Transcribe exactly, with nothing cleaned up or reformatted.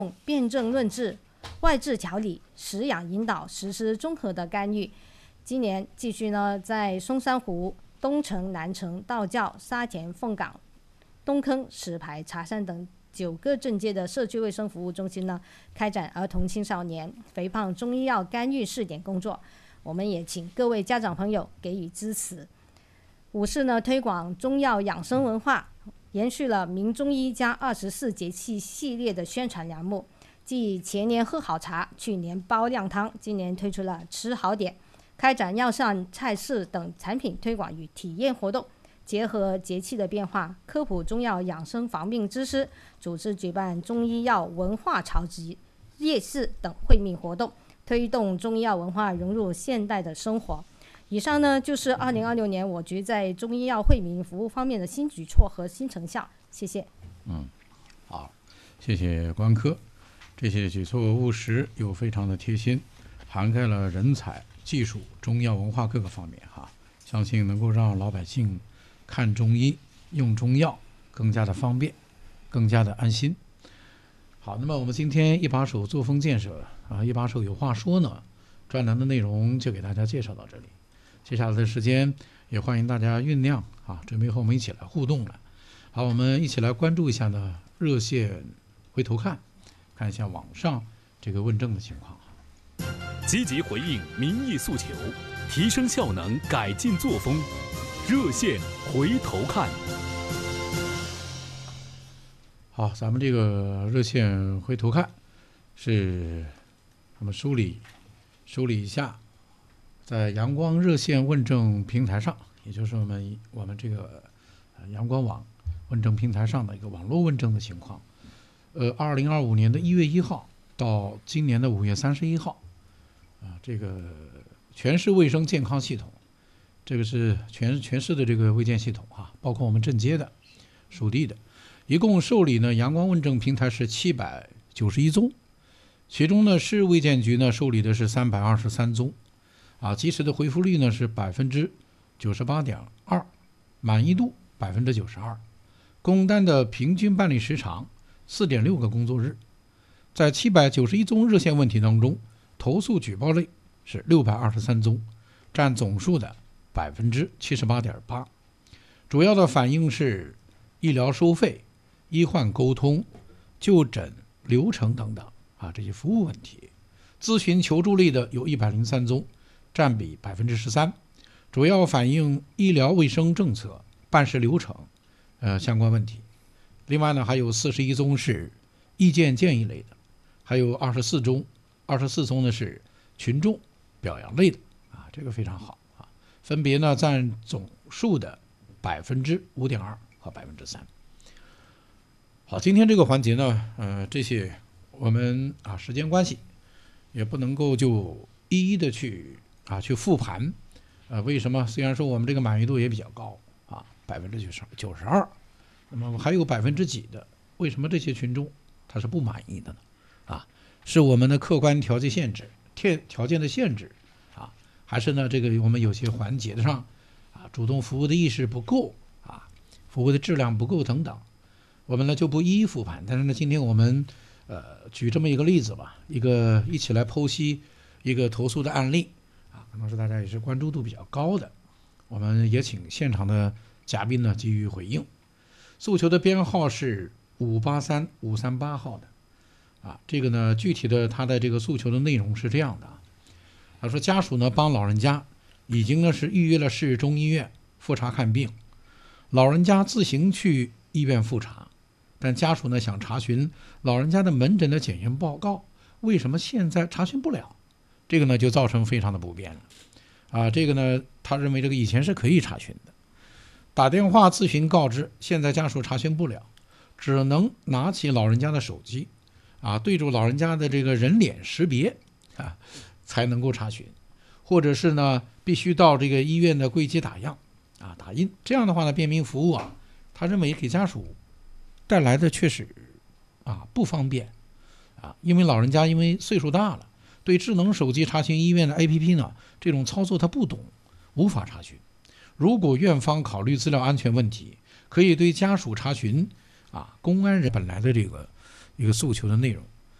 辩证论治、外治调理、食养引导，实施综合的干预。今年继续呢，在松山湖、东城、南城、道教、沙田、凤岗、东坑、石牌、茶山等九个镇街的社区卫生服务中心呢，开展儿童青少年肥胖中医药干预试点工作。我们也请各位家长朋友给予支持。五是呢，推广中药养生文化，延续了名中医加二十四节气系列的宣传栏目，继前年喝好茶、去年煲靓汤，今年推出了吃好点，开展药膳菜式等产品推广与体验活动，结合节气的变化，科普中药养生防病知识，组织举办中医药文化潮集、夜市等惠民活动，推动中医药文化融入现代的生活。以上呢就是二零二六年我局在中医药惠民服务方面的新举措和新成效。谢谢。 嗯，好，谢谢关科。这些举措务实又非常的贴心，涵盖了人才、技术、中药文化各个方面哈，相信能够让老百姓看中医、用中药更加的方便，更加的安心。好，那么我们今天一把手作风建设啊，一把手有话说呢，专栏的内容就给大家介绍到这里。接下来的时间也欢迎大家酝酿啊，准备和我们一起来互动了。好，我们一起来关注一下呢热线回头看，看一下网上这个问政的情况。 积极回应民意诉求，提升效能，改进作风。热线回头看。 好，咱们这个热线回头看是我们梳理梳理一下，在阳光热线问政平台上，也就是我们我们这个阳光网问政平台上的一个网络问政的情况。呃，二零二五年的一月一号到今年的五月三十一号，啊，这个全市卫生健康系统，这个是全全市的这个卫健系统啊，包括我们镇街的、属地的，一共受理呢阳光问政平台是七百九十一宗，其中呢市卫健局呢受理的是三百二十三宗。啊，及时的回复率呢是百分之九十八点二，满意度百分之九十二，工单的平均办理时长四点六个工作日。在七百九十一宗热线问题当中，投诉举报类是六百二十三宗，占总数的百分之七十八点八。主要的反映是医疗收费、医患沟通、就诊流程等等啊这些服务问题。咨询求助类的有一百零三宗。占比百分之十三，主要反映医疗卫生政策、办事流程，呃相关问题。另外呢，还有四十一宗是意见建议类的，还有二十四宗，二十四宗呢是群众表扬类的啊，这个非常好啊，分别呢占总数的百分之五点二和百分之三。好，今天这个环节呢，呃，这些我们啊时间关系也不能够就一一的去。啊，去复盘，呃，为什么？虽然说我们这个满意度也比较高啊，百分之九十九十二，那么还有百分之几的，为什么这些群众他是不满意的呢？啊，是我们的客观条件限制、条条件的限制啊，还是呢这个我们有些环节的上啊，主动服务的意识不够啊，服务的质量不够等等，我们呢就不一一复盘。但是呢，今天我们呃举这么一个例子吧，一个一起来剖析一个投诉的案例。可能是大家也是关注度比较高的，我们也请现场的嘉宾呢给予回应。诉求的编号是五八三五三八号的，啊，这个呢具体的他的这个诉求的内容是这样的啊，他说家属呢帮老人家已经呢是预约了市中医院复查看病，老人家自行去医院复查，但家属呢想查询老人家的门诊的检验报告，为什么现在查询不了？这个呢就造成非常的不便了，啊，这个呢他认为这个以前是可以查询的，打电话咨询告知，现在家属查询不了，只能拿起老人家的手机，啊，对住老人家的这个人脸识别啊，才能够查询，或者是呢必须到这个医院的柜机打样啊打印，这样的话呢便民服务啊，他认为给家属带来的确实啊不方便啊，因为老人家因为岁数大了。对智能手机查询医院的 A P P 呢，这种操作他不懂，无法查询。如果院方考虑资料安全问题，可以对家属查询啊，公安人本来的这个一个诉求的内容